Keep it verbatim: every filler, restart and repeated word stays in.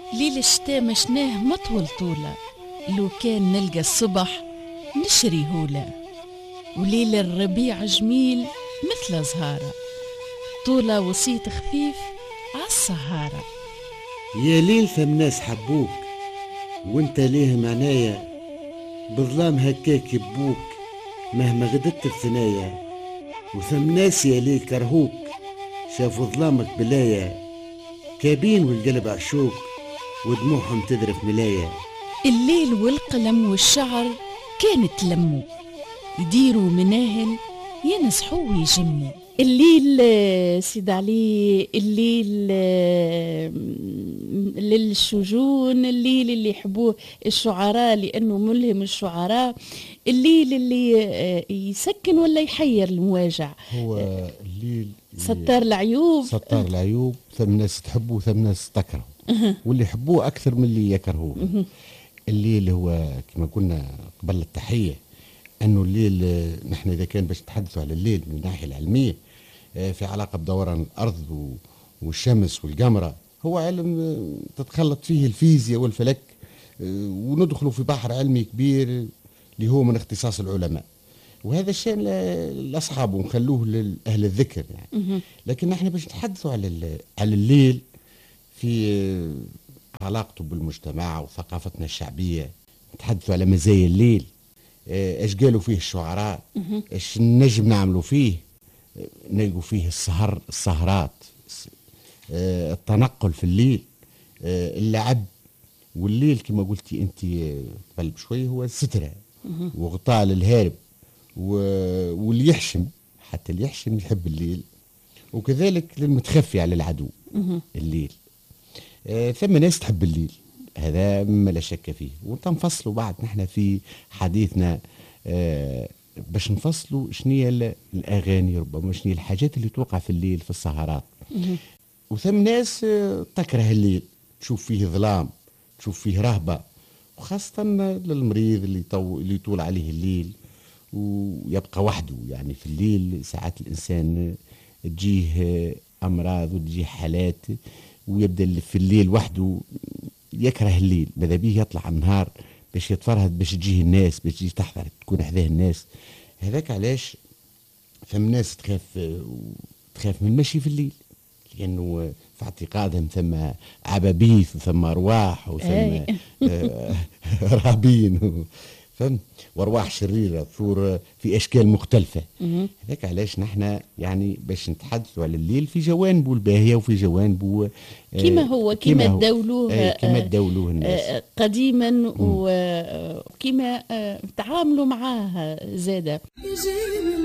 ليل الشتا مشناه مطول طولة، لو كان نلقى الصبح نشري هولة. وليل الربيع جميل مثل زهارة، طولة وصيت خفيف عالسهارة. يا ليل ثم ناس حبوك وانت ليه معنايا، بظلام هكاك يبوك مهما غدت بثنايا. وثم ناس يا ليل كرهوك شافوا ظلامك بلايا، كابين والقلب عشوك ودموعهم تذرف ملايا. الليل والقلم والشعر كانت لموا، يديروا مناهل ينصحوا ويجموا. الليل سيد علي، الليل للشجون، الليل اللي يحبوه الشعراء لأنه ملهم الشعراء، الليل اللي يسكن ولا يحير المواجع. هو الليل ستار العيوب، ستار العيوب. ثم ناس تحبوه ثم ناس تكرهه، واللي يحبوه أكثر من اللي يكرهوه. الليل هو كما قلنا قبل التحية أنه الليل، نحن إذا كان باش نتحدثوا على الليل من الناحية العلمية في علاقة بدوران الأرض والشمس والقمرة، هو علم تتخلط فيه الفيزياء والفلك، وندخلوا في بحر علمي كبير اللي هو من اختصاص العلماء، وهذا الشيء لأصحابه ونخلوه لأهل الذكر يعني. لكن نحن باش نتحدثوا على على الليل في علاقته بالمجتمع وثقافتنا الشعبية، نتحدثوا على مزايا الليل، ايش قالوا فيه الشعراء، ايش نجم نعملوا فيه. نلقوا فيه السهر، السهرات، التنقل في الليل، اللعب. والليل كما قلتي انت قبل بشوي هو السترة وغطاء للهارب، واللي يحشم، حتى اللي يحشم يحب الليل، وكذلك للمتخفي على العدو الليل. ثم ناس تحب الليل، هذا ما لا شك فيه. وتنفصلوا بعد نحن في حديثنا باش نفصلوا شنية الأغاني، ربما شنية الحاجات اللي توقع في الليل في السهرات. وثم ناس تكره الليل، تشوف فيه ظلام، تشوف فيه رهبة، وخاصة للمريض اللي, طو... اللي يطول عليه الليل ويبقى وحده. يعني في الليل ساعات الإنسان تجيه أمراض وتجيه حالات، ويبدأ في الليل وحده يكره الليل، ماذا بيه يطلع النهار باش يتفرهد، باش تجيه الناس، باش تجي تحضر تكون حذاه الناس. هذاك علاش ثم ناس تخاف تخاف من المشي في الليل، لأنه في اعتقادهم ثم عبابيث وثم أرواح وثم رهابين فهم، وارواح شريره تصور في اشكال مختلفه. هذاك علاش نحن يعني باش نتحدثوا على الليل في جوانبه الباهيه وفي جوانبه كما هو كما تداولوه كما تداولوه الناس قديما، وكما تعاملوا معاه زاده.